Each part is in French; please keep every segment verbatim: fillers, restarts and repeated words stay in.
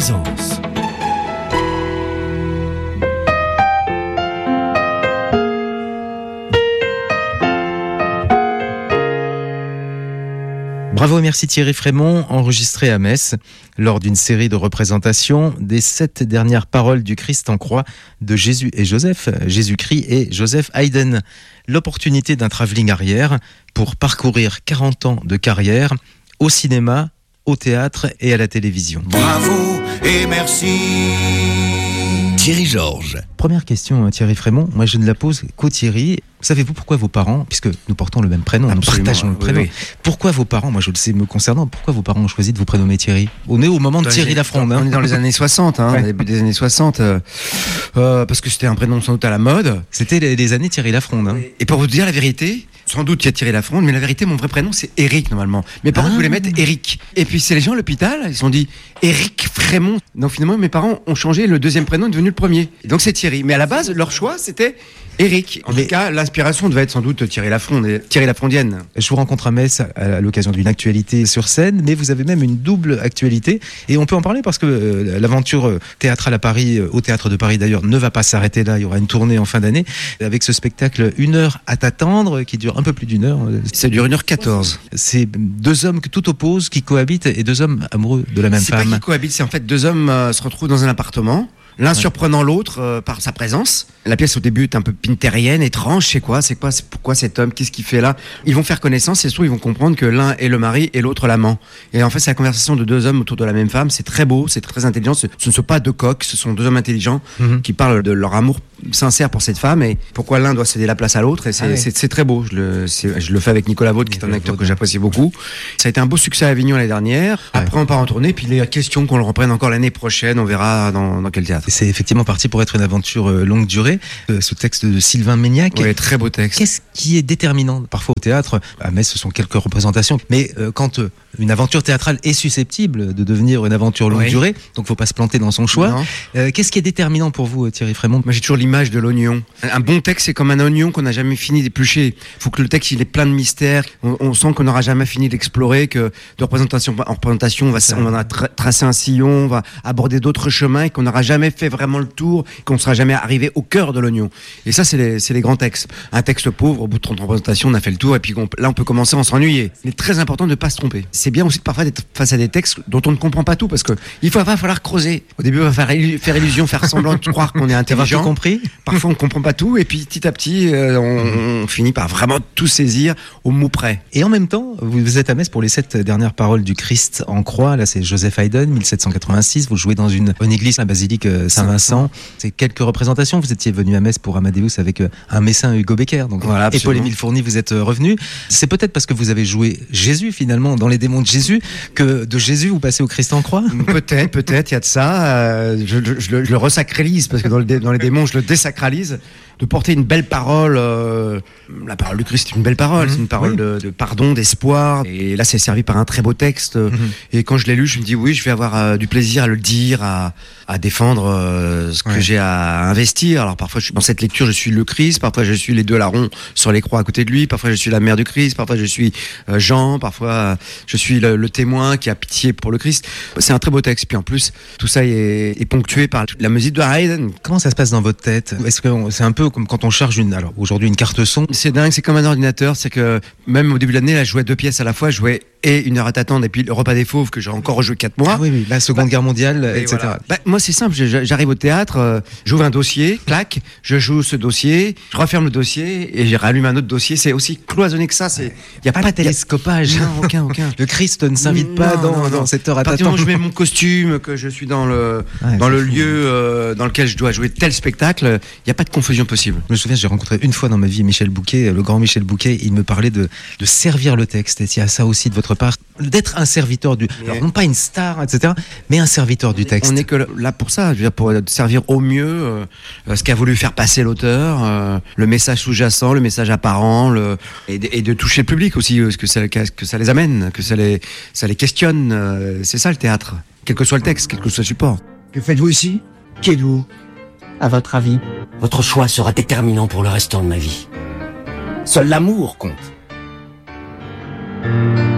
présence. Bravo et merci Thierry Frémont, enregistré à Metz lors d'une série de représentations des sept dernières paroles du Christ en croix de Jésus et Joseph, Jésus-Christ et Joseph Haydn. L'opportunité d'un travelling arrière pour parcourir quarante ans de carrière au cinéma, au théâtre et à la télévision. Bravo et merci. Thierry Georges. Première question, Thierry Frémont. Moi, je ne la pose qu'au Thierry. Savez-vous pourquoi vos parents, puisque nous portons le même prénom, Absolument, nous partageons le prénom, oui, oui. pourquoi vos parents, moi je le sais me concernant, pourquoi vos parents ont choisi de vous prénommer Thierry ? On est au moment de Dans Thierry les- Lafronde. On Hein. est dans les années soixante, hein, Ouais. début des années soixante, euh, euh, parce que c'était un prénom sans doute à la mode. C'était les, les années Thierry Lafronde. Hein. Et pour vous dire la vérité, sans doute il y a Thierry Lafronde, mais la vérité, mon vrai prénom c'est Eric normalement. Mes parents Ah. voulaient mettre Eric. Et puis c'est les gens à l'hôpital, ils se sont dit Eric Frémont. Donc finalement mes parents ont changé, le deuxième prénom est devenu le premier. Et donc c'est Thierry. Mais à la base, leur choix c'était Eric. En Mais- tout cas, l'inspiration devait être sans doute Thierry Lafronde, et Thierry Lafrondienne. Je vous rencontre à Metz à l'occasion d'une actualité sur scène, mais vous avez même une double actualité. Et on peut en parler parce que euh, l'aventure théâtrale à Paris, euh, au Théâtre de Paris d'ailleurs, ne va pas s'arrêter là. Il y aura une tournée en fin d'année avec ce spectacle Une heure à t'attendre qui dure un peu plus d'une heure. Ça dure une heure quatorze. C'est deux hommes que tout oppose, qui cohabitent et deux hommes amoureux de la même C'est pas femme. qu'ils cohabitent, c'est en fait deux hommes euh, se retrouvent dans un appartement, l'un surprenant l'autre euh, par sa présence. La pièce au début est un peu pinterienne, étrange, c'est quoi, c'est quoi, c'est pourquoi cet homme, qu'est-ce qu'il fait là. Ils vont faire connaissance et surtout ils vont comprendre que l'un est le mari et l'autre l'amant. Et en fait c'est la conversation de deux hommes autour de la même femme, c'est très beau, c'est très intelligent, ce, ce ne sont pas deux coqs, ce sont deux hommes intelligents Mhm. qui parlent de leur amour sincère pour cette femme et pourquoi l'un doit céder la place à l'autre. Et c'est, Ah oui. c'est, c'est très beau, je le, c'est- je le fais avec Nicolas Vaud qui est un Nicolas acteur Vaud. que j'apprécie beaucoup. Ça a été un beau succès à Avignon l'année dernière. Après on part en tournée, puis les questions qu'on le reprenne encore l'année prochaine, on verra dans, dans quel théâtre. C'est effectivement parti pour être une aventure euh, longue durée. Euh, ce texte de Sylvain Méniac. Oui, très beau texte. Qu'est-ce qui est déterminant ? Parfois au théâtre, à Metz, ce sont quelques représentations. Mais euh, quand euh, une aventure théâtrale est susceptible de devenir une aventure longue Oui. durée, donc faut pas se planter dans son choix. Non. Euh, qu'est-ce qui est déterminant pour vous, euh, Thierry Frémont ? Moi, j'ai toujours l'image de l'oignon. Un bon texte, c'est comme un oignon qu'on n'a jamais fini d'éplucher. Il faut que le texte, il est plein de mystères. On, on sent qu'on n'aura jamais fini d'explorer, que de représentation en représentation, on va, on va tra- tracer un sillon, on va aborder d'autres chemins et qu'on n'aura jamais fait vraiment le tour, qu'on ne sera jamais arrivé au cœur de l'oignon. Et ça, c'est les, c'est les grands textes. Un texte pauvre, au bout de trente représentations, on a fait le tour et puis on- là, on peut commencer à s'ennuyer. Il est très important de ne pas se tromper. C'est bien aussi de parfois d'être face à des textes dont on ne comprend pas tout parce que il va, va falloir creuser. Au début, il va falloir illu- faire illusion, faire semblant de croire qu'on est T'as tout intelligent. compris ? Parfois, on comprend pas tout, et puis petit à petit, euh, on, on finit par vraiment tout saisir au mot près. Et en même temps, vous vous êtes à Metz pour les sept dernières paroles du Christ en croix. Là, c'est Joseph Haydn, mille sept cent quatre-vingt-six. Vous jouez dans une, une église, la basilique euh, Saint-Vincent. C'est quelques représentations. Vous étiez venu à Metz pour Amadeus avec euh, un messin Hugo Becker. Donc, Voilà, et absolument. Paul-Émile Fourny, vous êtes euh, revenu. C'est peut-être parce que vous avez joué Jésus, finalement, dans les démons de Jésus, que de Jésus, vous passez au Christ en croix. Peut-être, peut-être, il y a de ça. euh, je, je- je le, je le resacralise, parce que dans, le dé- dans les démons, je le désacralise. De porter une belle parole, euh, la parole du Christ, c'est une belle parole, Mhm. c'est une parole Oui. de, de pardon, d'espoir. Et là, c'est servi par un très beau texte. Mhm. Et quand je l'ai lu, je me dis oui, je vais avoir euh, du plaisir à le dire, à, à défendre euh, ce que Ouais. j'ai à investir. Alors parfois, je suis, dans cette lecture, je suis le Christ, parfois je suis les deux larrons sur les croix à côté de lui, parfois je suis la mère du Christ, parfois je suis euh, Jean, parfois euh, je suis le, le témoin qui a pitié pour le Christ. C'est un très beau texte. Puis en plus, tout ça est, est ponctué par la musique de Haydn. Comment ça se passe dans votre tête ? Est-ce que on- c'est un peu comme quand on charge une, alors aujourd'hui une carte son. C'est dingue, c'est comme un ordinateur. C'est que même au début de l'année, là, je jouais deux pièces à la fois. Je jouais et Une heure à t'attendre et puis Le repas des fauves que j'ai encore rejoué quatre mois. Ah oui, oui, la Seconde Guerre mondiale, Et et cetera. voilà. Bah, moi, c'est simple. je- J'arrive au théâtre, euh, j'ouvre un dossier, clac, je joue ce dossier, je referme le dossier et je rallume un autre dossier. C'est aussi cloisonné que ça. C'est, il y a Pas pas de télescopage. Non, aucun, aucun. Le Christ ne s'invite pas Non, dans, non, non. dans cette heure à À partir du moment t'attendre. où je mets mon costume, que je suis dans le Ouais, dans c'est le fou. lieu euh, dans lequel je dois jouer tel spectacle, il n'y a pas de confusion possible. Je me souviens, j'ai rencontré une fois dans ma vie Michel Bouquet, le grand Michel Bouquet. Il me parlait de, de servir le texte. Et il y a ça aussi de votre part, d'être un serviteur du. Mais- Alors non pas une star, et cetera, mais un serviteur du texte. On n'est que là pour ça, je veux dire, pour servir au mieux euh, euh, ce qu'a voulu faire passer l'auteur, euh, le message sous-jacent, le message apparent, le, et, de, et de toucher le public aussi, euh, que ça, que ça les amène, que ça les, ça les questionne. euh, c'est ça le théâtre, quel que soit le texte, quel que soit le support. Que faites-vous ici? Qui êtes-vous? À votre avis? Votre choix sera déterminant pour le restant de ma vie. Seul l'amour compte.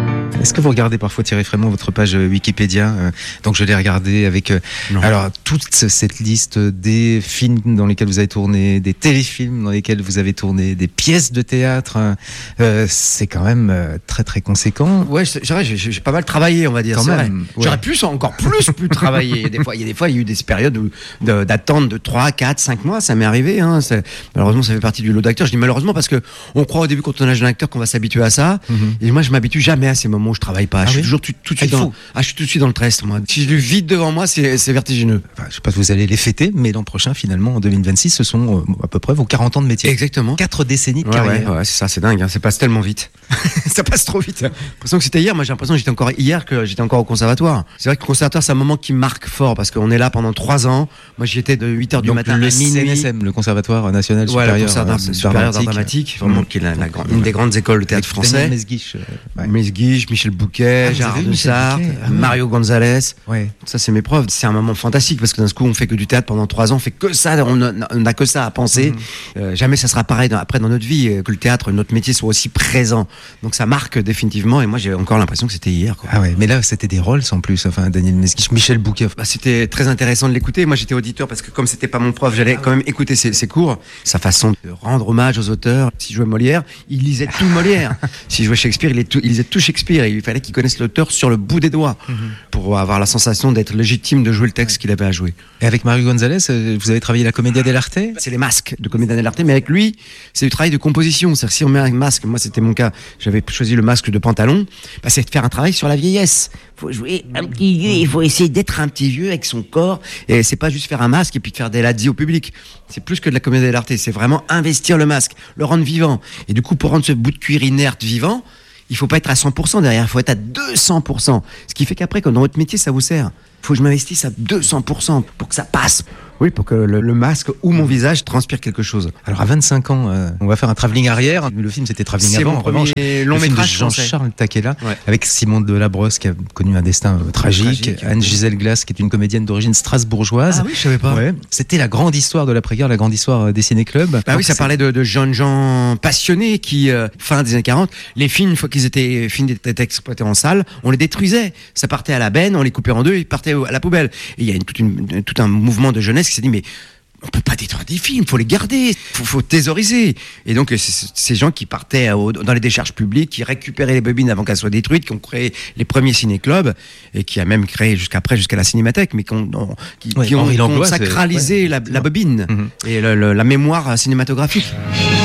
Est-ce que vous regardez parfois, Thierry Frémont, votre page Wikipédia euh, Donc je l'ai regardé avec euh, alors toute cette liste des films dans lesquels vous avez tourné, des téléfilms dans lesquels vous avez tourné, des pièces de théâtre. Euh, c'est quand même euh, très très conséquent. Ouais, c'est vrai, j'ai, j'ai pas mal travaillé, on va dire. Quand c'est même, vrai. ouais. J'aurais pu encore plus plus travailler. Des fois, il y a des fois, il y a eu des périodes où, de, d'attente de trois, quatre, cinq mois. Ça m'est arrivé. Hein. C'est, malheureusement, ça fait partie du lot d'acteurs. Je dis malheureusement parce que on croit au début quand on est jeune acteur qu'on va s'habituer à ça. Mm-hmm. Et moi, je m'habitue jamais à ces moments où je travaille pas. Ah, je suis oui toujours tout, tout de suite ah, dans. Ah, je suis tout de suite dans le trest. Moi, si je le vide devant moi, c'est, c'est vertigineux. Enfin, je sais pas si vous allez les fêter, mais l'an prochain, finalement, en deux mille vingt-six, ce sont euh, à peu près vos quarante ans de métier. Exactement. Quatre décennies de ouais, carrière. Ouais, ouais, c'est ça, c'est dingue. Hein. Ça passe tellement vite. Ça passe trop vite. J'ai l'impression que c'était hier. Moi, j'ai l'impression que j'étais encore hier que j'étais encore au conservatoire. C'est vrai que le conservatoire, c'est un moment qui marque fort parce qu'on est là pendant trois ans. Moi, j'y étais de huit heures du Donc, matin le à minuit. C N S M, le Conservatoire National ouais, Supérieur, le conservatoire euh, supérieur d'art dramatique, vraiment mmh. qui est la, la, une des grandes écoles de théâtre français. Daniel Mesguich, euh, ouais. Mesguich, Michel Bouquet, ah, Gérard Dessart, ah, Mario Gonzalez. Ouais. Ça, c'est mes preuves. C'est un moment fantastique parce que d'un coup, on fait que du théâtre pendant trois ans, on fait que ça, on n'a que ça à penser. Mmh. Euh, jamais ça sera pareil dans, après dans notre vie, que le théâtre, notre métier soit aussi présent. Donc ça marque définitivement. Et moi, j'ai encore l'impression que c'était hier. Quoi. Ah ouais, mais là, c'était des rôles en plus. Enfin, Daniel Mesguich, Michel Bouquet. Bah, c'était très intéressant de l'écouter. Moi, j'étais auditeur parce que comme c'était pas mon prof, j'allais quand même écouter ses, ses cours. Sa façon de rendre hommage aux auteurs. Si je jouais Molière, il lisait tout Molière. Si je jouais Shakespeare, il, tout, il lisait tout Shakespeare. Et il fallait qu'il connaisse l'auteur sur le bout des doigts mm-hmm. pour avoir la sensation d'être légitime de jouer le texte ouais. qu'il avait à jouer. Et avec Mario Gonzalez, vous avez travaillé la Commedia dell'arte ? C'est les masques de Commedia dell'arte, mais avec lui, c'est du travail de composition. C'est-à-dire si on met un masque, moi c'était mon cas, j'avais choisi le masque de Pantalon, bah, c'est de faire un travail sur la vieillesse. Il faut jouer un petit vieux, il faut essayer d'être un petit vieux avec son corps. Et c'est pas juste faire un masque et puis de faire des ladis au public. C'est plus que de la Commedia dell'arte, c'est vraiment investir le masque, le rendre vivant. Et du coup, pour rendre ce bout de cuir inerte vivant, il faut pas être à cent pour cent derrière, il faut être à deux cents pour cent. Ce qui fait qu'après, quand dans votre métier, ça vous sert. Il faut que je m'investisse à deux cents pour cent pour que ça passe. Oui, pour que le, le masque ou mon visage transpire quelque chose. Alors à vingt-cinq ans, euh, on va faire un travelling arrière. Le film c'était travelling c'est avant. Mon premier long métrage de Jean-Charles Taquella ouais. avec Simon Delabrosse qui a connu un destin euh, tragique, tragique Anne-Gisèle Glass qui est une comédienne d'origine strasbourgeoise. Ah oui, je savais pas. Ouais. C'était la grande histoire de l'après-guerre, la grande histoire des ciné-clubs. Bah Donc, oui, ça c'est... parlait de, de jeunes gens passionnés qui, euh, fin des années quarante, les films, une fois qu'ils étaient finis d'être exploités en salle, on les détruisait. Ça partait à la benne, on les coupait en deux, ils partaient à la poubelle. Et il y a une, toute une, tout un mouvement de jeunesse qui s'est dit mais on peut pas détruire des films, faut les garder, faut, faut thésauriser. Et donc c'est, ces gens qui partaient au, dans les décharges publiques, qui récupéraient les bobines avant qu'elles soient détruites, qui ont créé les premiers ciné-clubs et qui a même créé jusqu'après jusqu'à la Cinémathèque, mais qui ont, qui, ouais, qui ont, qui ont Langlois, sacralisé ouais, la, la bobine mm-hmm. et le, le, la mémoire cinématographique.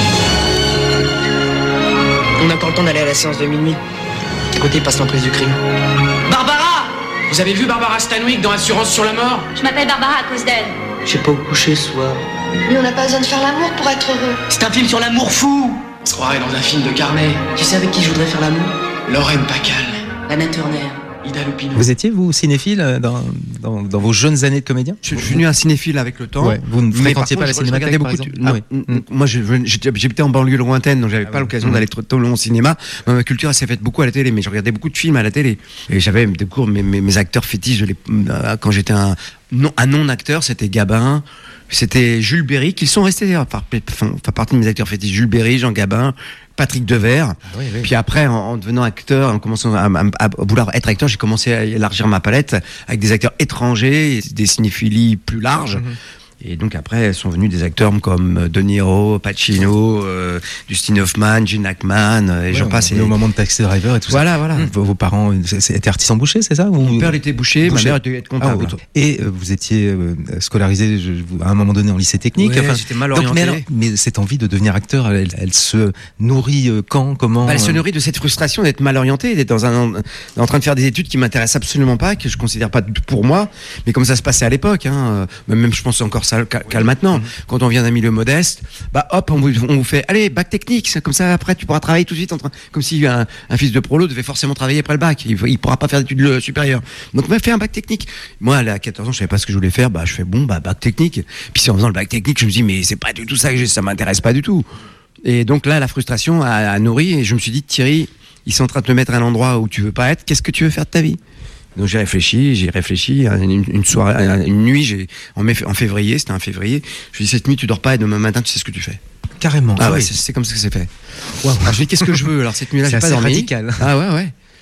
On n'a pas le temps d'aller à la séance de minuit. Côté passe l'emprise du crime. Barbara! Vous avez vu Barbara Stanwyck dans Assurance sur la mort? Je m'appelle Barbara à cause d'elle. Je sais pas où coucher ce soir. Mais on n'a pas besoin de faire l'amour pour être heureux. C'est un film sur l'amour fou. On se croirait dans un film de Carnet. Tu sais avec qui je voudrais faire l'amour? Lorraine Pacal. Lana Turner. Ida Lupino. Vous étiez, vous, cinéphile dans, dans, dans vos jeunes années de comédien? Je suis devenu un cinéphile avec le temps. Ouais, vous ne fréquentiez pas la Cinémathèque, par exemple? Non, ah, oui. Moi, je, j'habitais en banlieue lointaine, donc j'avais ah, pas oui. l'occasion mmh. d'aller trop tôt au cinéma. Ma culture, elle s'est faite beaucoup à la télé, mais je regardais beaucoup de films à la télé. Et j'avais des cours, mes, mes, mes acteurs fétiches, les, quand j'étais un non, un non-acteur, c'était Gabin, c'était Jules Berry, qui sont restés d'ailleurs, par, enfin, partie de mes acteurs fétiches. Jules Berry, Jean Gabin, Patrick Devers. Ah oui, oui. Puis après, en, en devenant acteur, en commençant à, à, à vouloir être acteur, j'ai commencé à élargir ma palette avec des acteurs étrangers, des cinéphilies plus larges. Mm-hmm. Et donc après sont venus des acteurs comme De Niro, Pacino, euh, Dustin Hoffman, Gene Hackman, et ouais, j'en passe. Et au moment de Taxi Driver et tout voilà, ça. Voilà, voilà. Vos, vos parents étaient artisans bouchers, c'est ça? Mon ou... père était boucher, boucher, ma mère était comptable. Ah, et euh, vous étiez euh, scolarisé je, à un moment donné en lycée technique. Ouais, enfin, j'étais mal orienté. Donc, mais, alors, mais cette envie de devenir acteur, elle, elle se nourrit euh, quand, comment bah, Elle se nourrit de cette frustration d'être mal orienté, d'être dans un, en train de faire des études qui m'intéressent absolument pas, que je considère pas pour moi, mais comme ça se passait à l'époque. Hein, même je pense encore ça qu'à maintenant. Quand on vient d'un milieu modeste, bah hop, on vous, on vous fait, allez, bac technique, comme ça après tu pourras travailler tout de suite, en train, comme si un, un fils de prolo devait forcément travailler après le bac, il, il pourra pas faire d'études supérieures. Donc on m'a fait un bac technique. Moi, à quatorze ans, je savais pas ce que je voulais faire, bah je fais bon, bah bac technique. Puis c'est en faisant le bac technique, je me dis mais c'est pas du tout ça que j'ai, ça m'intéresse pas du tout. Et donc là, la frustration a, a nourri et je me suis dit, Thierry, ils sont en train de te mettre à un endroit où tu veux pas être, qu'est-ce que tu veux faire de ta vie? Donc j'ai réfléchi, j'ai réfléchi une, une soirée, une nuit, j'ai en, mai, en février, c'était un février. Je me dis cette nuit tu dors pas et demain matin tu sais ce que tu fais. Carrément. Ah, ah ouais, oui. c'est, c'est comme ça que c'est fait. Wow. Alors je dis qu'est-ce que je veux. Alors cette nuit-là, c'est j'ai pas dormi. Radical. Ah ouais ouais.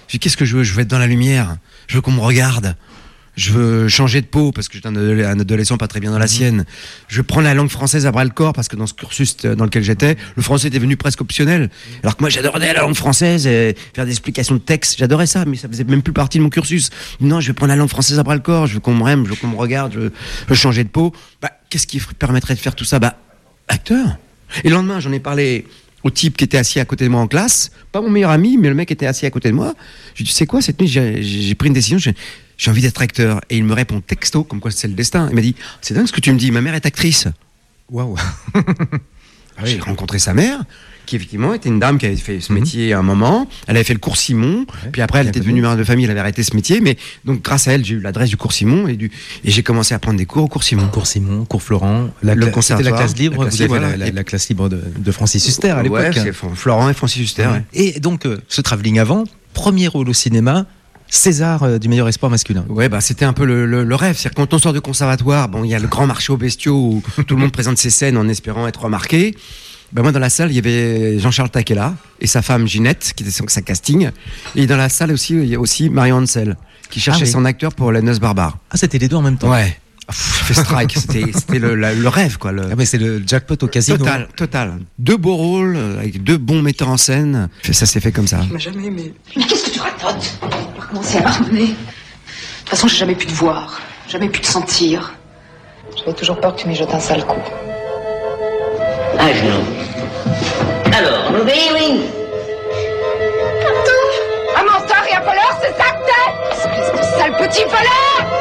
J'ai dit, qu'est-ce que je veux? Je veux être dans la lumière. Je veux qu'on me regarde. Je veux changer de peau parce que j'étais un adolescent pas très bien dans la sienne. Je veux prendre la langue française à bras le corps parce que dans ce cursus dans lequel j'étais, le français était devenu presque optionnel. Alors que moi, j'adorais la langue française et faire des explications de texte. J'adorais ça, mais ça faisait même plus partie de mon cursus. Non, je veux prendre la langue française à bras le corps. Je veux qu'on me aime, je veux qu'on me regarde, je veux, je veux changer de peau. Bah, qu'est-ce qui permettrait de faire tout ça? Bah, acteur. Et le lendemain, j'en ai parlé au type qui était assis à côté de moi en classe, pas mon meilleur ami, mais le mec était assis à côté de moi. Je lui ai dit, tu sais quoi, cette nuit, j'ai, j'ai pris une décision, j'ai, j'ai envie d'être acteur. Et il me répond texto, comme quoi c'est le destin. Il m'a dit, c'est dingue ce que tu me dis, ma mère est actrice. Waouh. J'ai rencontré sa mère, qui effectivement était une dame qui avait fait ce métier à un moment. Elle avait fait le cours Simon, ouais, puis après elle était devenue mère de famille, elle avait arrêté ce métier, mais donc grâce à elle, j'ai eu l'adresse du cours Simon et, du, et j'ai commencé à prendre des cours au cours Simon. Cours Simon, cours Florent, la le cla- c'était la classe libre, la classe vous avez libre, la, la, la classe libre de, de Francis Huster à l'époque. Ouais, c'est Florent et Francis Huster. Ouais. Ouais. Et donc euh, ce travelling avant, premier rôle au cinéma, César euh, du meilleur espoir masculin. Ouais, bah c'était un peu le, le, le rêve. C'est-à-dire quand on sort de conservatoire, bon, il y a le grand marché aux bestiaux où tout le monde présente ses scènes en espérant être remarqué. Ben moi dans la salle il y avait Jean-Charles Taquella et sa femme Ginette qui était sur sa casting, et dans la salle aussi il y a aussi Marion Hansel qui cherchait ah, oui. son acteur pour Les Noces barbares. Ah, c'était les deux en même temps. Ouais. J'ai fait strike, c'était, c'était le, la, le rêve quoi. Le... Ah mais c'est le jackpot au casino. Total, total. Deux beaux rôles avec deux bons metteurs en scène. Ça s'est fait comme ça. Tu m'as jamais aimé. Mais qu'est-ce que tu racontes? On va commencer à pardonner. De toute façon, j'ai jamais pu te voir, jamais pu te sentir. J'avais toujours peur que tu m'y jettes un sale coup. À genoux. Alors, oui, oui. Un menteur et un voleur, c'est ça que t'es? Espèce de sale petit voleur!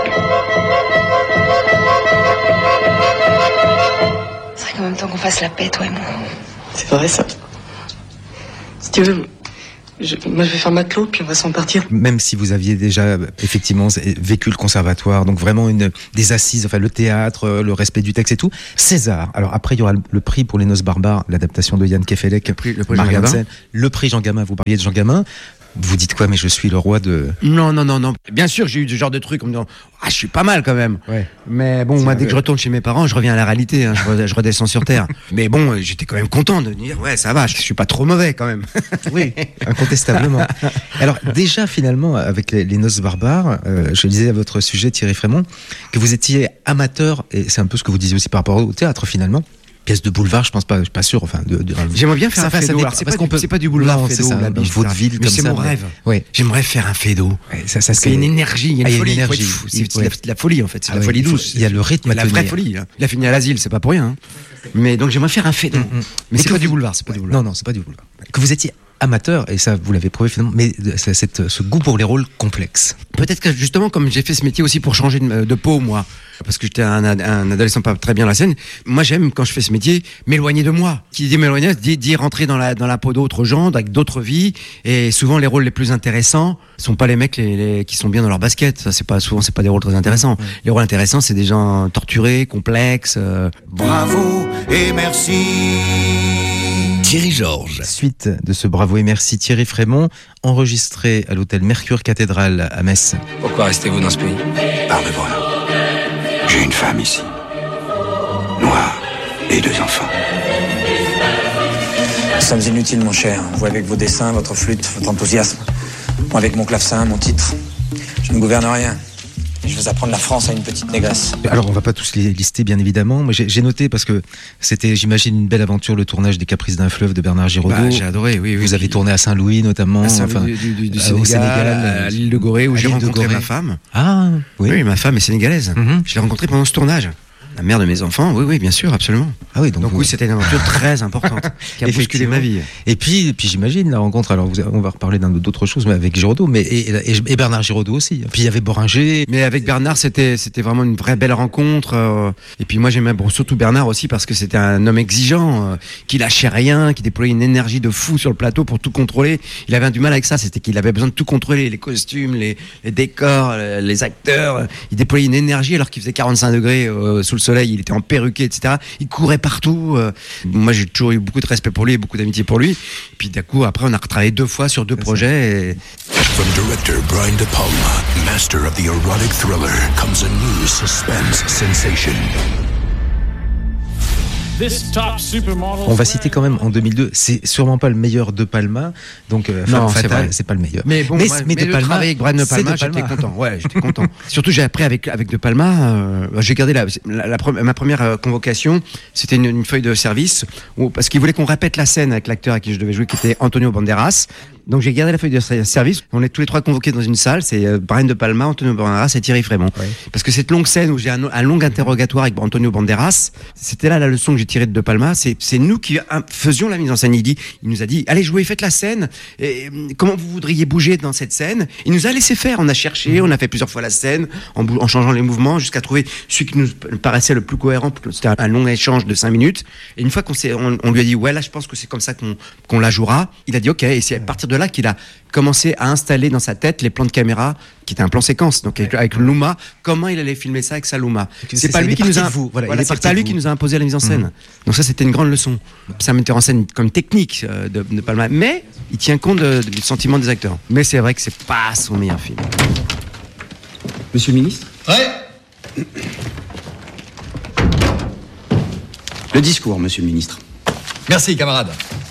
C'est vrai qu'en même temps qu'on fasse la paix, toi et moi. C'est vrai ça. Si tu veux, je, moi je vais faire matelot puis on va s'en partir. Même si vous aviez déjà effectivement vécu le conservatoire, donc vraiment une des assises, enfin le théâtre, le respect du texte et tout. César. Alors après il y aura le prix pour Les Noces barbares, l'adaptation de Yann Kefelec, le prix, le prix Jean Gabin. Le prix Jean Gabin. Vous parliez de Jean Gabin. Vous dites quoi? Mais je suis le roi de... Non, non, non, non. Bien sûr, j'ai eu ce genre de truc en me disant, ah, je suis pas mal quand même. Ouais. Mais bon, moi, dès que je retourne chez mes parents, je reviens à la réalité, hein, je, je redescends sur terre. Mais bon, j'étais quand même content de dire, ouais, ça va, je suis pas trop mauvais quand même. Oui, incontestablement. Alors déjà, finalement, avec les, les Noces barbares, euh, je disais à votre sujet, Thierry Frémont, que vous étiez amateur, et c'est un peu ce que vous disiez aussi par rapport au théâtre, finalement. Pièce de boulevard, je pense pas, je suis pas sûr. Enfin, de, de, j'aimerais bien faire ça, un Fédo. Alors, c'est, pas du, peut... c'est pas du boulevard non, Fédo, la biche, vaudeville comme c'est ça. Mon rêve. Mais... Ouais. J'aimerais faire un Fédo. Ouais, ça, ça, c'est une énergie, il y a une ah, folie. Une énergie. C'est, c'est ouais. la, la folie en fait, c'est ah, la folie ouais, douce. Il y a le rythme, la vraie folie. Hein. Il a fini à l'asile, c'est pas pour rien. Hein. Mais donc j'aimerais faire un Fédo. Mm-hmm. Mais c'est pas du boulevard, c'est pas du boulevard. Non, non, c'est pas du boulevard. Que vous étiez amateur, et ça vous l'avez prouvé finalement, mais cette, ce goût pour les rôles complexes. Peut-être que justement, comme j'ai fait ce métier aussi pour changer de, de peau, moi, parce que j'étais un, un adolescent pas très bien à la scène, moi j'aime, quand je fais ce métier, m'éloigner de moi. Qui dit m'éloigner, dit, dit rentrer dans la, dans la peau d'autres gens, avec d'autres vies, et souvent les rôles les plus intéressants sont pas les mecs les, les, qui sont bien dans leur basket. Ça, c'est pas, souvent, c'est pas des rôles très intéressants. Ouais. Les rôles intéressants, c'est des gens torturés, complexes. Euh... Bravo et merci. Thierry Georges. Suite de ce bravo et merci, Thierry Frémont, enregistré à l'hôtel Mercure Cathédrale à Metz. Pourquoi restez-vous dans ce pays? Parle-moi. J'ai une femme ici, noire, et deux enfants. Nous sommes inutiles, mon cher. Vous avec vos dessins, votre flûte, votre enthousiasme. Moi avec mon clavecin, mon titre. Je ne gouverne rien. Je vais apprendre la France à une petite négresse. Alors, on va pas tous les lister, bien évidemment. Mais j'ai, j'ai noté parce que c'était, j'imagine, une belle aventure, le tournage des Caprices d'un fleuve de Bernard Giraudot. Bah, j'ai adoré, oui, oui. Vous avez tourné à Saint-Louis, notamment. À Saint-Louis, enfin, du, du, du euh, Sénégal, au Sénégal, à l'île de Gorée, où j'ai rencontré ma femme. Ah, oui. Oui, ma femme est sénégalaise. Mm-hmm. Je l'ai rencontrée pendant ce tournage. La mère de mes enfants, oui, oui, bien sûr, absolument. Ah oui, donc, donc vous... oui, c'était une aventure très importante qui a bousculé ma vie. Et puis, et puis j'imagine la rencontre. Alors, vous, on va reparler d'un, d'autres choses, mais avec Giraudot, mais et, et, et Bernard Giraudot aussi. Puis il y avait Boringer. Mais avec Bernard, c'était c'était vraiment une vraie belle rencontre. Euh, et puis moi, j'aimais bon, surtout Bernard aussi parce que c'était un homme exigeant, euh, qui lâchait rien, qui déployait une énergie de fou sur le plateau pour tout contrôler. Il avait du mal avec ça, c'était qu'il avait besoin de tout contrôler, les costumes, les, les décors, les acteurs. Il déployait une énergie alors qu'il faisait quarante-cinq degrés euh, sous le soleil. Il était en perruque, et cetera. Il courait partout. Moi, j'ai toujours eu beaucoup de respect pour lui et beaucoup d'amitié pour lui. Et puis, d'un coup, après, on a retravaillé deux fois sur deux projets. Et... From director Brian De Palma, master of the erotic thriller, comes a new suspense sensation. On va citer quand même en deux mille deux, c'est sûrement pas le meilleur De Palma, donc euh, non, Femme Fatale, c'est, c'est pas le meilleur. Mais bon, mais, mais, mais mais De Palma, Palma, avec Brian De Palma, De Palma. j'étais content. Ouais, j'étais content. Surtout, j'ai appris avec avec De Palma. Euh, j'ai gardé la, la, la, ma première convocation, c'était une, une feuille de service où, parce qu'il voulait qu'on répète la scène avec l'acteur à qui je devais jouer, qui était Antonio Banderas. Donc j'ai gardé la feuille de service. On est tous les trois convoqués dans une salle. C'est Brian De Palma, Antonio Banderas et Thierry Frémont. Ouais. Parce que cette longue scène où j'ai un, un long interrogatoire avec Antonio Banderas, c'était là la leçon que j'ai tirée de De Palma. C'est, c'est nous qui faisions la mise en scène. Il dit, il nous a dit, allez jouez, faites la scène. Et, comment vous voudriez bouger dans cette scène? Il nous a laissé faire. On a cherché, on a fait plusieurs fois la scène en, bou- en changeant les mouvements jusqu'à trouver celui qui nous paraissait le plus cohérent. C'était un, un long échange de cinq minutes. Et une fois qu'on s'est, on, on lui a dit, ouais, là, je pense que c'est comme ça qu'on, qu'on la jouera. Il a dit, ok. Et c'est à partir de là qu'il a commencé à installer dans sa tête les plans de caméra qui étaient un plan séquence, donc avec, avec Luma, comment il allait filmer ça avec sa Luma. C'est, c'est pas lui qui nous a, vous. Voilà, voilà, c'est pas lui qui nous a imposé la mise en scène. Mmh. Donc ça, c'était une grande leçon. C'est un metteur en scène comme technique euh, de, de Palma, mais il tient compte de, de, du sentiment des acteurs. Mais c'est vrai que c'est pas son meilleur film. Monsieur le ministre ? Ouais. Le discours, monsieur le ministre. Merci, camarade.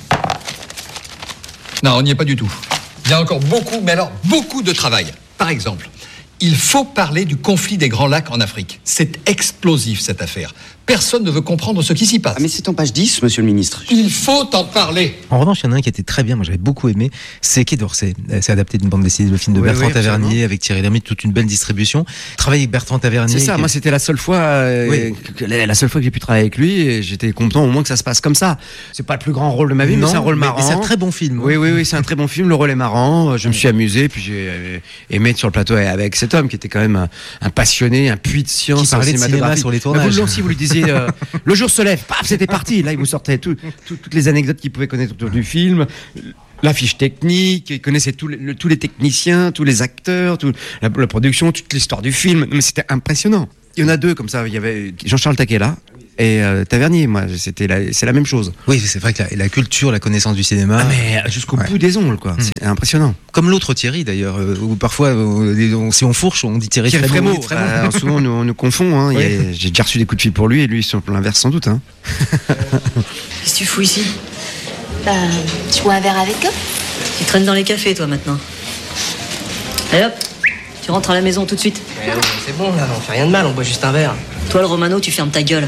Non, on n'y est pas du tout. Il y a encore beaucoup, mais alors beaucoup de travail. Par exemple, il faut parler du conflit des Grands Lacs en Afrique. C'est explosif, cette affaire. Personne ne veut comprendre ce qui s'y passe. Ah, mais c'est en page dix, monsieur le ministre. Il faut en parler. En revanche, il y en a un qui était très bien, moi j'avais beaucoup aimé, c'est Quai d'Orsay. C'est adapté d'une bande dessinée, le film de oui, Bertrand oui, Tavernier, avec Thierry Lhermitte, toute une belle distribution. Travailler avec Bertrand Tavernier. C'est ça, qui... moi c'était la seule fois, euh, oui. que, la, la seule fois que j'ai pu travailler avec lui, et j'étais content au moins que ça se passe comme ça. C'est pas le plus grand rôle de ma vie, non, mais c'est un rôle marrant. C'est un très bon film. Oui, oui, oui, c'est un très bon film. Le rôle est marrant. Je me suis amusé, puis j'ai aimé être sur le plateau avec cet homme qui était quand même un, un passionné, un puits de science, qui parlait de cinéma sur les tournages. Vous aussi, vous lui disiez. Euh, Le jour se lève, paf, c'était parti. Là, il vous sortait tout, tout, toutes les anecdotes qu'il pouvait connaître autour du film, la fiche technique, il connaissait tous les, le, tous les techniciens, tous les acteurs, tout, la, la production, toute l'histoire du film. Mais c'était impressionnant. Il y en a deux comme ça. Il y avait Jean-Charles Taquella et euh, Tavernier. Moi, c'était la, c'est la même chose. Oui, c'est vrai que la, la culture, la connaissance du cinéma, ah, mais jusqu'au ouais. bout des ongles, quoi. Mmh. C'est impressionnant. Comme l'autre Thierry, d'ailleurs, euh, où parfois, euh, on, si on fourche, on dit Thierry, Thierry Frémont. Frémont. Euh, souvent, on nous, on nous confond. Hein. Oui. A, j'ai déjà reçu des coups de fil pour lui et lui sur l'inverse sans doute. Hein. Qu'est-ce que tu fous ici? Bah, tu bois un verre avec eux? Tu traînes dans les cafés, toi, maintenant. Allez hop, tu rentres à la maison tout de suite. Mais non, c'est bon, là, on fait rien de mal, on boit juste un verre. Toi, le Romano, tu fermes ta gueule.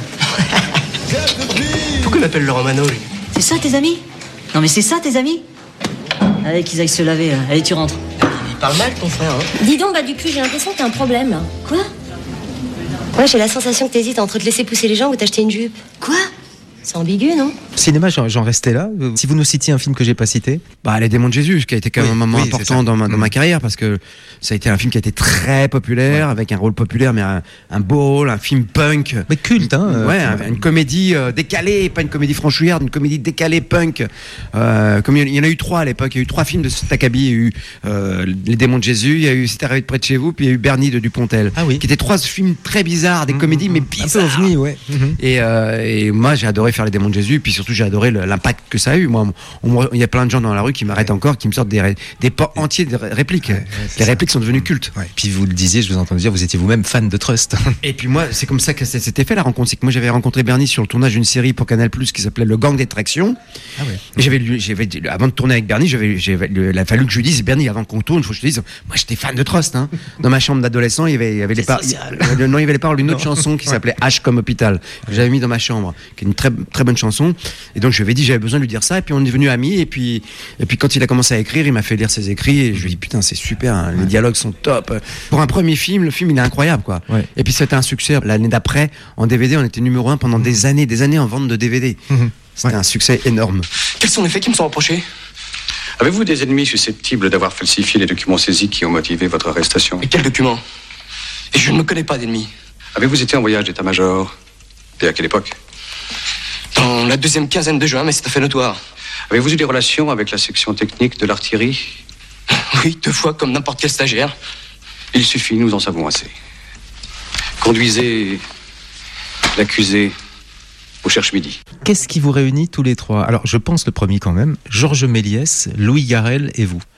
Pourquoi il m'appelle le Romano, lui? C'est ça, tes amis? Non, mais c'est ça, tes amis? Allez, qu'ils aillent se laver, là. Allez, tu rentres. Il parle mal, ton frère, hein? Dis donc, bah, du coup, j'ai l'impression que t'as un problème, là. Quoi? Ouais, j'ai la sensation que t'hésites entre te laisser pousser les jambes ou t'acheter une jupe. Quoi? C'est ambigu, non? Cinéma, j'en, j'en restais là. Si vous nous citiez un film que j'ai pas cité, bah Les Démons de Jésus, qui a été quand même oui, un moment oui, important dans ma, dans ma carrière, parce que ça a été un film qui a été très populaire, ouais. avec un rôle populaire, mais un, un beau rôle, un film punk, mais culte, hein. Ouais, euh, un, une comédie euh, décalée, pas une comédie franchouillarde, une comédie décalée punk. Euh, comme il y en a eu trois à l'époque, il y a eu trois films de Takabi, il y a eu euh, Les Démons de Jésus, il y a eu C'est arrivé de près de chez vous, puis il y a eu Bernie de Dupontel, ah, oui. qui étaient trois films très bizarres, des mmh, comédies mmh, mais bizarres. Un peu ovni, ouais. Mmh. Et, euh, et moi, j'ai adoré faire Les Démons de Jésus, puis surtout j'ai adoré le, l'impact que ça a eu. Moi, il y a plein de gens dans la rue qui m'arrêtent encore, qui me sortent des, des pans entiers de répliques. Ouais, les ça. répliques sont devenues cultes. Ouais. Puis vous le disiez, je vous ai entendu dire, vous étiez vous-même fan de Trust. Et puis moi, c'est comme ça que c'était fait la rencontre. C'est que moi j'avais rencontré Bernie sur le tournage d'une série pour Canal Plus qui s'appelait Le Gang des Tractions. Ah ouais. Et j'avais, j'avais, avant de tourner avec Bernie, j'avais, j'avais, il a fallu que je lui dise, Bernie, avant qu'on tourne, il faut que je te dise, moi j'étais fan de Trust. Hein. Dans ma chambre d'adolescent, il y avait, il y avait les paroles. Non, il y avait les paroles d'une autre chanson qui ouais. s'appelait H comme hôpital, que j'avais mis dans ma chambre, qui est une très très bonne chanson. Et donc je lui avais dit, j'avais besoin de lui dire ça, et puis on est devenus amis, et puis et puis quand il a commencé à écrire, il m'a fait lire ses écrits, et je lui ai dit putain c'est super, hein, les dialogues sont top. Pour un premier film, le film il est incroyable quoi. Ouais. Et puis c'était un succès. L'année d'après, en D V D, on était numéro un pendant mmh. des années, des années en vente de D V D. Mmh. C'était ouais. un succès énorme. Quels sont les faits qui me sont reprochés? Avez-vous des ennemis susceptibles d'avoir falsifié les documents saisis qui ont motivé votre arrestation? Et quels documents? Et je ne me connais pas d'ennemis. Avez-vous été en voyage d'état-major? Et à quelle époque? Dans la deuxième quinzaine de juin, mais c'est tout à fait notoire. Avez-vous eu des relations avec la section technique de l'artillerie? Oui, deux fois, comme n'importe quel stagiaire. Il suffit, nous en savons assez. Conduisez l'accusé au cherche-midi. Qu'est-ce qui vous réunit tous les trois? Alors, je pense le premier quand même, Georges Méliès, Louis Garrel et vous.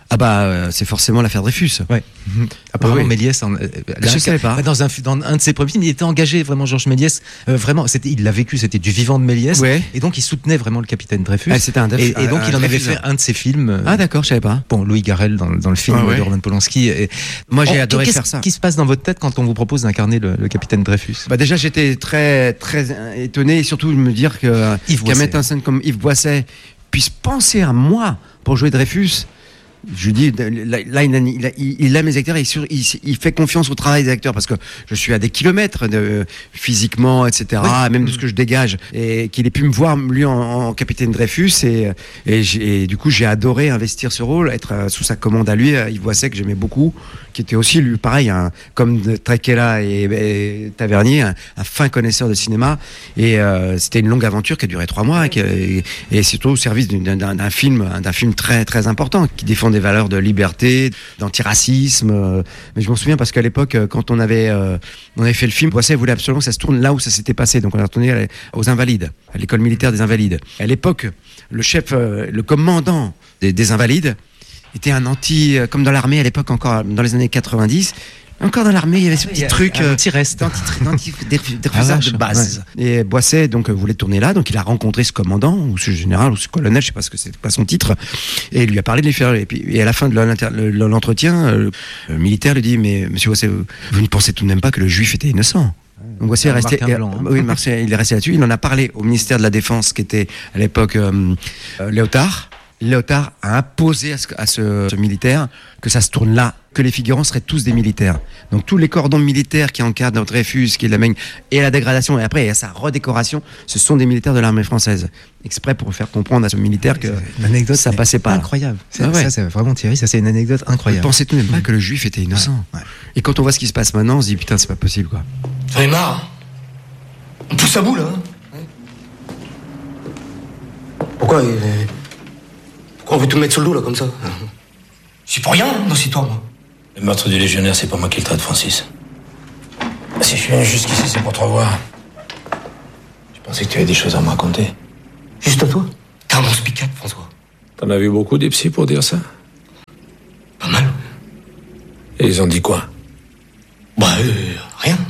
Ah bah euh, c'est forcément l'affaire Dreyfus. Ouais. Apparemment oui. Méliès, en, euh, je ne savais pas. Dans un, dans un de ses premiers films, il était engagé vraiment Georges Méliès. Euh, vraiment, c'était, il l'a vécu, c'était du vivant de Méliès. Ouais. Et donc il soutenait vraiment le capitaine Dreyfus. Ah, c'était un Dreyfus, et, et donc un, il en un avait Dreyfus. fait un de ses films. Euh, ah d'accord, je savais pas. Bon, Louis Garrel dans, dans le film ah, ouais. de Roman Polanski. Et, moi j'ai oh, adoré qu'est-ce faire ça. Qu'est-ce qui se passe dans votre tête quand on vous propose d'incarner le, le capitaine Dreyfus? Bah déjà j'étais très très étonné et surtout de me dire que qu'un metteur en scène comme Yves Boisset puisse penser à moi pour jouer Dreyfus. Je lui dis, là, là il, a, il, a, il aime les acteurs et sur, il, il fait confiance au travail des acteurs parce que je suis à des kilomètres de, physiquement, et cetera, oui. Même de ce que je dégage. Et qu'il ait pu me voir, lui, en, en capitaine Dreyfus. Et, et, et du coup, j'ai adoré investir ce rôle, être sous sa commande à lui. Il voit ça que j'aimais beaucoup, qui était aussi, lui, pareil, un, comme Tréquela et, et Tavernier, un, un fin connaisseur de cinéma. Et euh, c'était une longue aventure qui a duré trois mois et, qui, et, et surtout au service d'un, d'un, d'un film, d'un film très, très important qui défend des valeurs de liberté, d'antiracisme. Euh, mais je m'en souviens parce qu'à l'époque, quand on avait, euh, on avait fait le film, Boisset voulait absolument que ça se tourne là où ça s'était passé. Donc on est retourné aux Invalides, à l'école militaire des Invalides. À l'époque, le chef, euh, le commandant des, des Invalides était un anti, euh, comme dans l'armée à l'époque, encore dans les années quatre-vingt-dix. Encore dans l'armée, il y avait ce petit oui, truc un petit reste d'anti-refusage de base. Ouais. Et Boisset donc voulait tourner là, donc il a rencontré ce commandant ou ce général ou ce colonel, je sais pas ce que c'est pas son titre, et il lui a parlé de les faire. Et puis et à la fin de l'entretien, le, le militaire lui dit mais Monsieur Boisset, vous, vous ne pensez tout de même pas que le juif était innocent? Donc Boisset est resté, blanc, hein. Oui, Marseille, il est resté là-dessus. Il en a parlé au ministère de la Défense, qui était à l'époque euh, euh, Léotard. Léotard a imposé à ce, à ce, ce militaire que ça se tourne là, que les figurants seraient tous des militaires. Donc tous les cordons militaires qui encadrent Dreyfus, qui l'amènent, et la dégradation, et après et à sa redécoration, ce sont des militaires de l'armée française. Exprès pour faire comprendre à ce militaire que l'anecdote ça passait pas. Incroyable. C'est, ah ouais. Ça, c'est vraiment Thierry, ça c'est une anecdote incroyable. Vous pensez tout de même pas que le juif était innocent. Ouais. Ouais. Et quand on voit ce qui se passe maintenant, on se dit putain, c'est pas possible quoi. J'en ai marre. On pousse à bout là. Hein. Pourquoi il... Pourquoi on veut tout mettre sur le dos, là, comme ça? Je suis pour rien dans cette histoire, moi. Le meurtre du légionnaire, c'est pas moi qui le traite, Francis. Si je suis venu jusqu'ici, c'est pour te revoir. Je pensais que tu avais des choses à me raconter. Juste à toi? T'es un bon spicate, François. T'en as vu beaucoup des psys pour dire ça? Pas mal. Et ils ont dit quoi? Bah, euh, rien.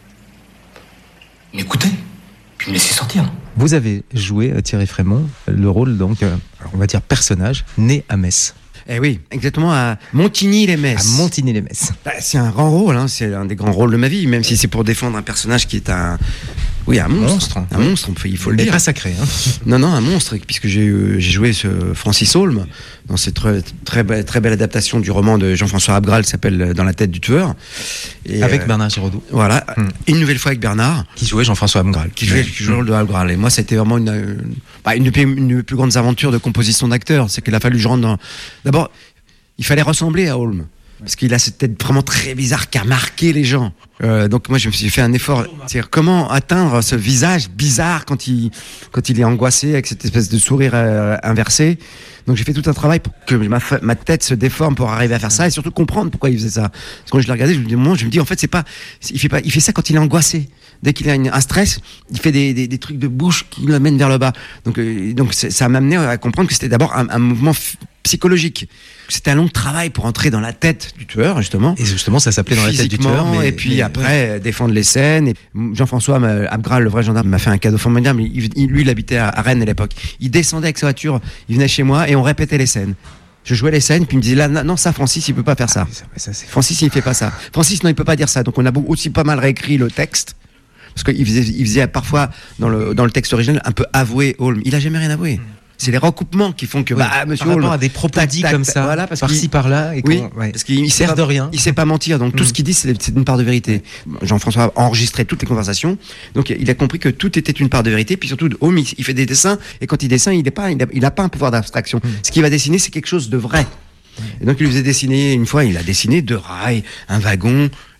M'écouter, puis me laisser sortir. Vous avez joué, Thierry Frémont, le rôle, donc, euh, on va dire personnage, né à Metz. Eh oui, exactement, à Montigny-les-Metz. À Montigny-les-Metz. Bah, c'est un grand rôle, hein, c'est un des grands rôles de ma vie, même si c'est pour défendre un personnage qui est un... Oui, un monstre. Un oui. monstre, il faut le Mais dire. pas sacré. Hein. Non, non, un monstre, puisque j'ai, euh, j'ai joué ce Francis Holm dans cette très, très, belle, très belle adaptation du roman de Jean-François Abgral qui s'appelle Dans la tête du tueur. Et avec euh, Bernard Giraudot. Voilà, hum. Une nouvelle fois avec Bernard. Qui jouait Jean-François Abgral. Qui jouait, qui jouait le rôle de Abgral. Et moi, c'était vraiment une, une, bah, une, une, une des plus grandes aventures de composition d'acteur. C'est qu'il a fallu que je rentre dans... D'abord, il fallait ressembler à Holm. Parce qu'il a cette tête vraiment très bizarre qui a marqué les gens. Euh, donc moi je me suis fait un effort. C'est-à-dire comment atteindre ce visage bizarre quand il, quand il est angoissé avec cette espèce de sourire euh, inversé. Donc j'ai fait tout un travail pour que ma, ma tête se déforme pour arriver à faire ça et surtout comprendre pourquoi il faisait ça. Parce que quand je l'ai regardé, je me dis, moi, je me dis en fait c'est pas, il fait pas, il fait ça quand il est angoissé. Dès qu'il a une, un stress, il fait des, des, des trucs de bouche qui l'amènent vers le bas. Donc, euh, donc ça m'a amené à comprendre que c'était d'abord un, un mouvement f- psychologique. C'était un long travail pour entrer dans la tête du tueur, justement. Et justement, ça s'appelait Dans la tête du tueur. Mais, et puis mais, après, ouais. défendre les scènes. Et Jean-François Abgral, le vrai gendarme, m'a fait un cadeau formidable. Il, il, lui, il habitait à, à Rennes à l'époque. Il descendait avec sa voiture, il venait chez moi et on répétait les scènes. Je jouais les scènes, puis il me disait là, non, ça, Francis, il peut pas faire ça. Ah, ça, ça Francis, il fait pas ça. Francis, non, il peut pas dire ça. Donc on a aussi pas mal réécrit le texte. Parce qu'il faisait, il faisait parfois, dans le, dans le texte original, un peu avouer Holm. Il a jamais rien avoué. C'est les recoupements qui font que, oui, bah, monsieur par Holm. rapport à des propos dits comme ça, voilà, parce par-ci, par-là. Et oui, ouais. parce qu'il sert de rien. Il sait pas mentir. Donc, tout mmh. ce qu'il dit, c'est, c'est une part de vérité. Jean-François a enregistré toutes les conversations. Donc, il a compris que tout était une part de vérité. Puis surtout, Holm, il fait des dessins. Et quand il dessine, il n'a pas, il a, il a pas un pouvoir d'abstraction. Mmh. Ce qu'il va dessiner, c'est quelque chose de vrai. Et donc, il lui faisait dessiner, une fois, il a dessiné deux rails, un wagon,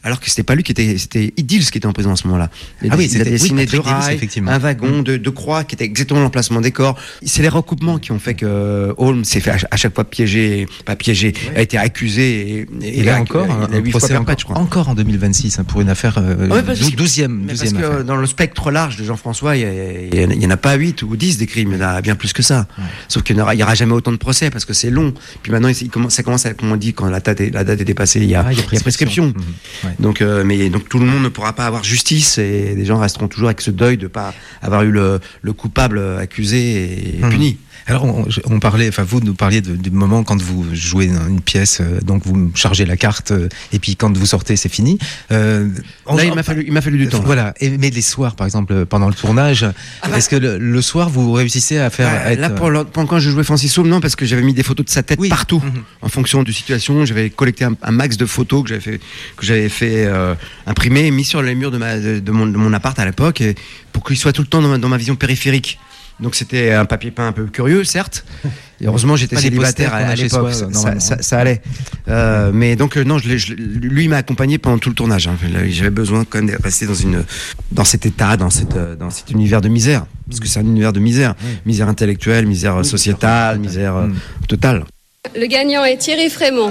alors que c'était pas lui qui était, c'était Idils qui était en prison à ce moment-là. Il, ah oui, il a dessiné oui, deux rails, effectivement. un wagon, deux, deux croix qui était exactement l'emplacement des corps. C'est les recoupements qui ont fait que Holmes s'est fait à chaque fois piéger, pas piégé, ouais. a été accusé et, et, et là, là encore, il a, il a un procès encore, je crois. Encore en deux mille vingt-six hein, pour une affaire euh, ouais, douzième, douzième parce affaire. Que dans le spectre large de Jean-François, il n'y en a pas huit ou dix des crimes, il y en a bien plus que ça. Ouais. Sauf qu'il n'y aura, aura jamais autant de procès parce que c'est long. Puis maintenant, il commence, ça commence à, comme on dit, quand la date est, la date est dépassée, il y a, ah, il y a prescription. Il y a prescription. Mmh. Ouais. Donc, euh, mais donc tout le monde ne pourra pas avoir justice et les gens resteront toujours avec ce deuil de ne pas avoir eu le, le coupable accusé et mmh. puni. Alors, on, on parlait, enfin, vous nous parliez de, du moment quand vous jouez une pièce, euh, donc vous chargez la carte, euh, et puis quand vous sortez, c'est fini. Euh, on, Là, il m'a fallu, il m'a fallu du temps. Voilà. Et, mais les soirs, par exemple, pendant le tournage, ah bah, est-ce que le, le soir, vous réussissez à faire. Bah, à être... Là, pour le, pendant quand je jouais Francis Holmes, non, parce que j'avais mis des photos de sa tête oui. partout, mmh. en fonction de situation. J'avais collecté un, un max de photos que j'avais fait, que j'avais fait euh, imprimer et mis sur les murs de, ma, de, de, mon, de mon appart à l'époque, et pour qu'il soit tout le temps dans ma, dans ma vision périphérique. Donc c'était un papier peint un peu curieux, certes. Et heureusement, j'étais pas célibataire à, à l'époque, soi, ça, ça, ça allait. Euh, mais donc euh, non, je, je, lui il m'a accompagné pendant tout le tournage. Hein. J'avais besoin quand même de rester dans une, dans cet état, dans cette, dans cet univers de misère, parce que c'est un univers de misère, oui. misère intellectuelle, misère oui, sociétale, misère euh, totale. Le gagnant est Thierry Frémont.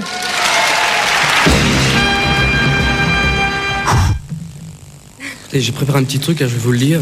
J'ai préparé un petit truc, hein, je vais vous le lire.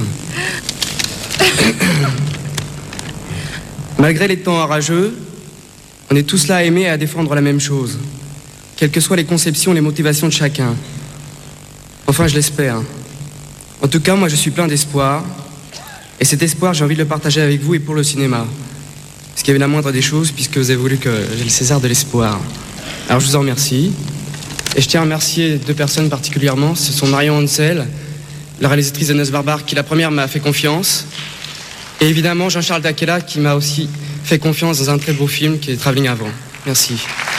Malgré les temps orageux, on est tous là à aimer et à défendre la même chose, quelles que soient les conceptions et les motivations de chacun. Enfin, je l'espère. En tout cas, moi, je suis plein d'espoir, et cet espoir, j'ai envie de le partager avec vous et pour le cinéma. Ce qui est la moindre des choses, puisque vous avez voulu que j'ai le César de l'espoir. Alors, je vous en remercie. Et je tiens à remercier deux personnes particulièrement. Ce sont Marion Hansel, la réalisatrice de Noces barbares, qui la première m'a fait confiance. Et évidemment, Jean-Charles Daquela, qui m'a aussi fait confiance dans un très beau film qui est Travelling Avant. Merci.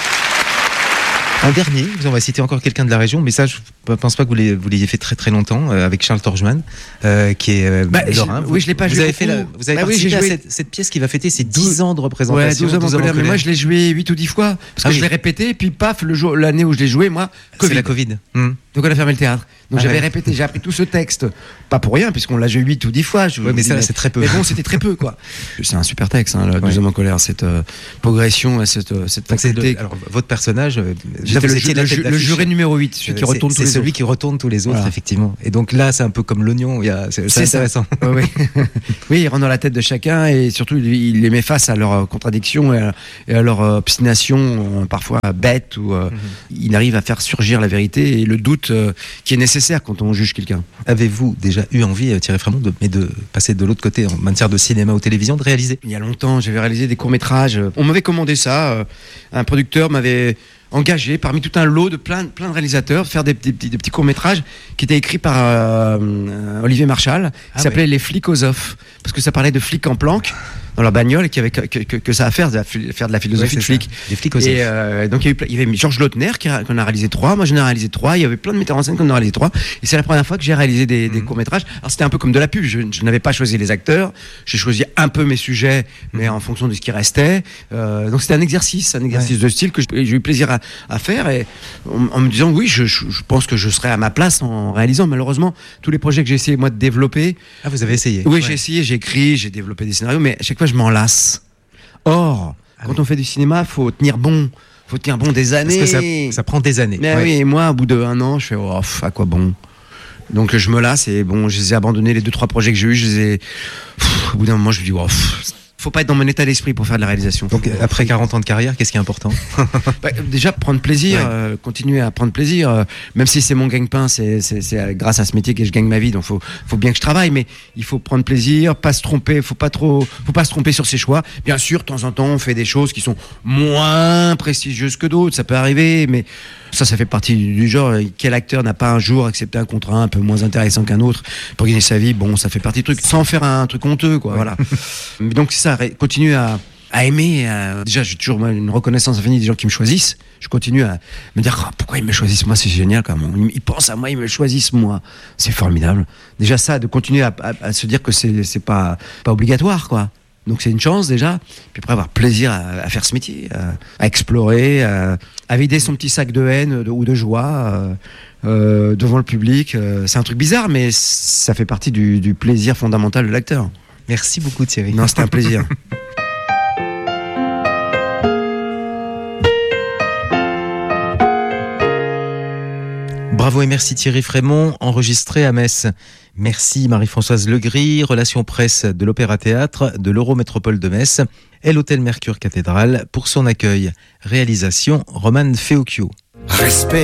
Un dernier, on va citer encore quelqu'un de la région, mais ça, je ne pense pas que vous l'ayez fait très très longtemps, euh, avec Charles Torjman, euh, qui est euh, bah, lorrain. Oui, je l'ai pas vous joué. Avez fait la, vous avez bah participé oui, à cette, cette pièce qui va fêter ses dix ans de représentation. Ouais, douze ans en colère, mais moi je l'ai joué huit ou dix fois, parce que ah, je oui. l'ai répété, et puis paf, le jour, l'année où je l'ai joué, moi, Covid. C'est la Covid. Hum. Donc on a fermé le théâtre. Donc ah j'avais ouais. répété, j'ai appris tout ce texte, pas pour rien, puisqu'on l'a joué huit ou dix fois. Je ouais, mais ça, c'est très peu. Mais bon, c'était très peu, quoi. C'est un super texte, hein, le ouais. Deux hommes en colère, cette euh, progression, cette, euh, cette faculté. Le, alors, votre personnage, j'étais le, ju- le, ju- le juré numéro huit, celui qui euh, retourne tous les autres. C'est celui qui retourne tous les autres, voilà. Effectivement. Et donc là, c'est un peu comme l'oignon, il y a, c'est, c'est intéressant. oui. oui, il rentre dans la tête de chacun, et surtout, il, il les met face à leurs contradictions et à, et à leur obstination, euh, parfois bête, où euh, mm-hmm. il arrive à faire surgir la vérité et le doute euh, qui est nécessaire quand on juge quelqu'un. Avez-vous déjà eu envie, Thierry Frémont, de, mais de passer de l'autre côté en matière de cinéma ou télévision, de réaliser ? Il y a longtemps, j'avais réalisé des courts-métrages. On m'avait commandé ça. Euh, un producteur m'avait engagé parmi tout un lot de plein, plein de réalisateurs, faire des, des, des, des petits courts-métrages qui étaient écrits par euh, euh, Olivier Marchal, qui ah s'appelait ouais. Les flicosophes, parce que ça parlait de flics en planque dans leur bagnole et qui avait que, que, que ça à faire, de faire de la philosophie ouais, de flic. Les flicosophes. Et euh, donc il y, a eu, il y avait Georges Lautner qui a, qu'on a réalisé trois, moi j'en ai réalisé trois, il y avait plein de metteurs en scène qu'on a réalisé trois, et c'est la première fois que j'ai réalisé des, mmh. des courts-métrages. Alors c'était un peu comme de la pub, je, je n'avais pas choisi les acteurs, j'ai choisi un peu mes sujets, mais mmh. en fonction de ce qui restait. Euh, donc c'était un exercice, un exercice ouais. de style que j'ai eu plaisir à, à faire, et en, en me disant oui, je, je, je pense que je serais à ma place en réalisant. Malheureusement, tous les projets que j'ai essayé moi de développer. Ah, vous avez essayé ? Oui, ouais. j'ai essayé, j'ai écrit, j'ai développé des scénarios, mais à chaque fois je m'en lasse. Or, ah quand oui. on fait du cinéma, faut tenir bon, faut tenir bon des années. Parce que ça, ça prend des années. Mais ouais. oui, et moi, au bout d'un an, je fais oh, pff, à quoi bon. Donc je me lasse et bon, je les ai abandonnés les deux trois projets que j'ai eu, je les ai. Pff, au bout d'un moment, je me dis oh, pff, faut pas être dans mon état d'esprit pour faire de la réalisation. Donc après quarante ans de carrière, qu'est-ce qui est important ? bah, Déjà prendre plaisir, ouais. euh, continuer à prendre plaisir, euh, même si c'est mon gagne-pain, c'est, c'est, c'est grâce à ce métier que je gagne ma vie, donc faut, faut bien que je travaille, mais il faut prendre plaisir, pas se tromper, faut pas trop, faut pas se tromper sur ses choix. Bien sûr, de temps en temps, on fait des choses qui sont moins prestigieuses que d'autres, ça peut arriver, mais ça, ça fait partie du genre. Quel acteur n'a pas un jour accepté un contrat un peu moins intéressant qu'un autre pour gagner sa vie ? Bon, ça fait partie du truc, sans faire un truc honteux, quoi. Ouais. Voilà. Mais donc c'est ça, continuer à, à aimer. À... Déjà, j'ai toujours moi, une reconnaissance infinie des gens qui me choisissent. Je continue à me dire oh, pourquoi ils me choisissent moi, c'est génial quand même. Ils pensent à moi, ils me choisissent moi. C'est formidable. Déjà ça, de continuer à, à, à se dire que c'est, c'est pas, pas obligatoire, quoi. Donc c'est une chance déjà. Puis après avoir plaisir à, à faire ce métier, à, à explorer, à, à vider son petit sac de haine de, ou de joie euh, euh, devant le public. Euh, c'est un truc bizarre, mais ça fait partie du, du plaisir fondamental de l'acteur. Merci beaucoup Thierry. Non, c'était un plaisir. Bravo et merci Thierry Frémont, enregistré à Metz. Merci Marie-Françoise Legris, relations presse de l'Opéra-Théâtre de l'Eurométropole de Metz et l'Hôtel Mercure Cathédrale pour son accueil. Réalisation Romane Feocchio. Respect.